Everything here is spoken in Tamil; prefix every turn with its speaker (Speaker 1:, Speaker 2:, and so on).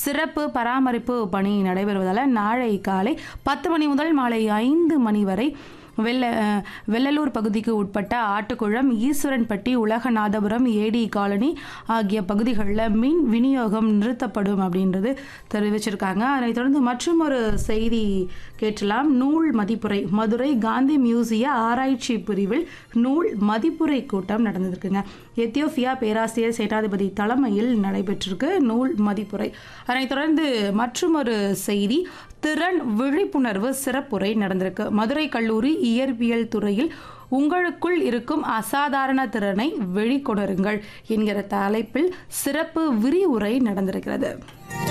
Speaker 1: சிறப்பு பராமரிப்பு பணி நடைபெறுவதால் நாளை காலை 10 மணி முதல் மாலை 5 மணி வரை வெள்ளலூர் பகுதிக்கு உட்பட்ட ஆட்டுக்குளம், ஈஸ்வரன்பட்டி, உலகநாதபுரம், ஏடி காலனி ஆகிய பகுதிகளில் மின் விநியோகம் நிறுத்தப்படும் அப்படின்றது தெரிவிச்சிருக்காங்க. அதனைத் தொடர்ந்து மற்றும் ஒரு செய்தி கேட்டலாம். நூல் மதிப்புரை மதுரை காந்தி மியூசிய ஆராய்ச்சி பிரிவில் நூல் மதிப்புரை கூட்டம் நடந்திருக்குங்க. எத்தியோப்பியா பேராசிரியர் சேனாதிபதி தலைமையில் நடைபெற்றிருக்கு நூல் மதிப்புரை. அதனைத் தொடர்ந்து மற்றும் ஒரு செய்தி, திறன் விழிப்புணர்வு சிறப்புரை நடந்திருக்கு. மதுரை கல்லூரி இயற்பியல் துறையில் உங்களுக்குள் இருக்கும் அசாதாரண திறனை வெளிக்கொணருங்கள் என்கிற தலைப்பில் சிறப்பு விரிவுரை நடந்திருக்கிறது.